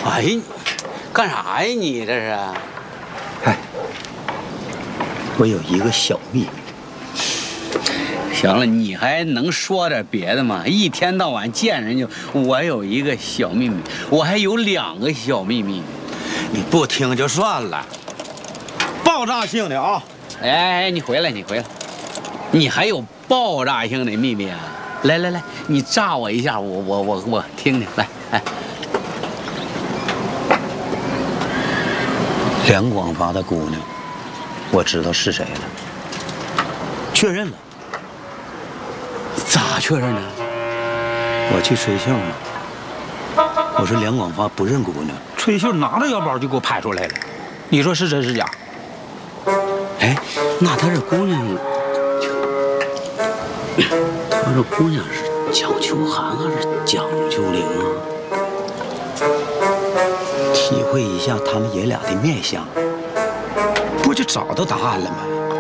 哎，干啥呀你这是？ 哎，我有一个小秘密。 行了，你还能说点别的吗？一天到晚见人就我有一个小秘密，我还有2个小秘密。 你不听就算了。爆炸性的啊！ 哎，你回来，你还有爆炸性的秘密啊？来，你炸我一下，我听听。来，哎， 梁广发的姑娘，我知道是谁了，确认了。 咋确认呢？ 我去吹袖呢，我说梁广发不认姑娘，吹袖拿着腰包就给我拍出来了。你说是真是假？ 哎，那他这姑娘，他这姑娘是讲秋寒还是讲秋玲啊？ 体会一下他们爷俩的面相，不就找到答案了吗？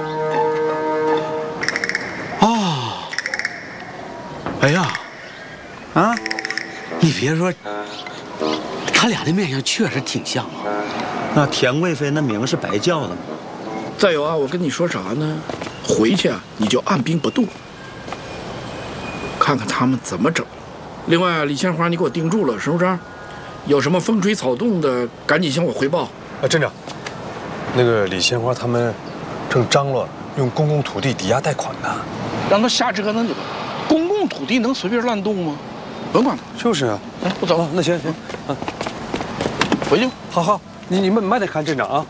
哦，哎呀， 啊， 你别说，他俩的面相确实挺像啊。 那田贵妃那名是白叫的吗？ 再有啊，我跟你说啥呢？回去啊，你就按兵不动，看看他们怎么整。另外，李鲜花你给我盯住了，是不是？有什么风吹草动的，赶紧向我汇报。 镇长，那个李鲜花他们正张罗用公共土地抵押贷款呢。 让他瞎折腾去吧。公共土地能随便乱动吗？甭管他。 就是啊。 哎，我走了。 那行，啊， 回去。 好，你们慢点看镇长啊。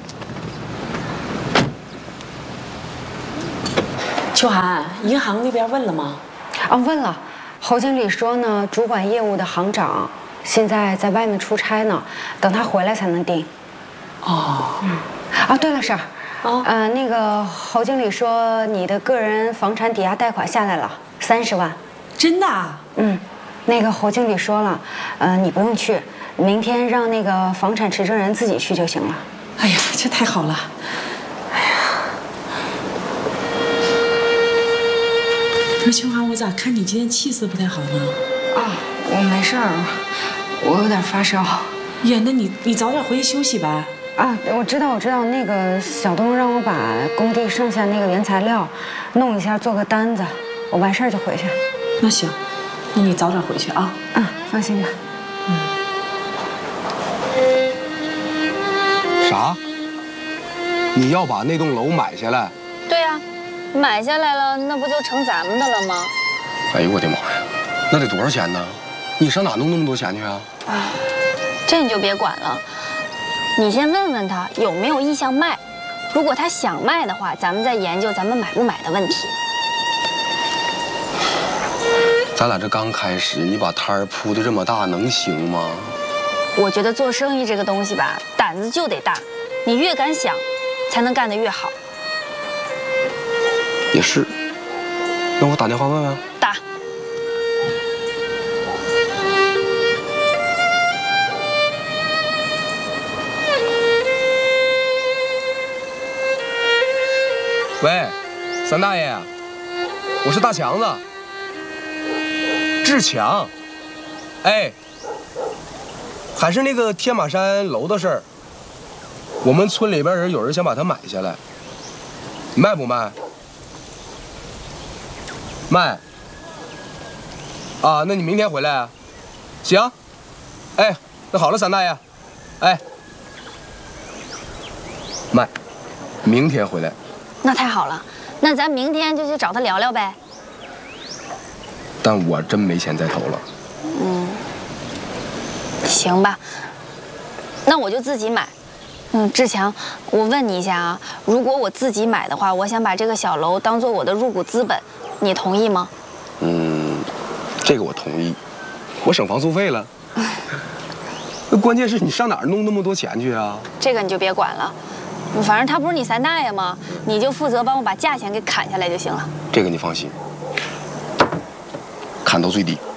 秋寒，银行那边问了吗？ 啊，问了。侯经理说呢，主管业务的行长现在在外面出差呢，等他回来才能定。 哦， 啊，对了，婶儿，那个侯经理说你的个人房产抵押贷款下来了30万。 真的啊？ 那个侯经理说了，你不用去，明天让那个房产持证人自己去就行了。 哎呀，这太好了。可是秋寒，我咋看你今天气色不太好呢？ 啊，我没事儿，我有点发烧。 呀，那你早点回去休息吧。 啊，我知道，那个小东让我把工地剩下那个原材料弄一下，做个单子，我完事儿就回去。 那行，那你早点回去啊。 放心吧。 啥？你要把那栋楼买下来？ 对呀，买下来了，那不就成咱们的了吗？ 哎呦我的妈呀，那得多少钱呢？你上哪弄那么多钱去啊？ 这你就别管了，你先问问他有没有意向卖。如果他想卖的话，咱们再研究咱们买不买的问题。 咱俩这刚开始，你把摊儿铺得这么大，能行吗？ 我觉得做生意这个东西吧，胆子就得大，你越敢想，才能干得越好。 也是，那我打电话问问。 打。 喂，三大爷，我是大强子，志强。哎，还是那个天马山楼的事儿，我们村里边人有人想把它买下来，卖不卖？卖。啊，那你明天回来啊？行。哎，那好了，三大爷。哎，卖，明天回来。 那太好了，那咱明天就去找他聊聊呗。 但我真没钱再投了。 行吧，那我就自己买。志强，我问你一下啊，如果我自己买的话，我想把这个小楼当做我的入股资本，你同意吗？ 这个我同意，我省房租费了。那关键是你上哪儿弄那么多钱去啊？ 这个你就别管了，反正他不是你三大爷吗？你就负责帮我把价钱给砍下来就行了。 这个你放心，砍到最低。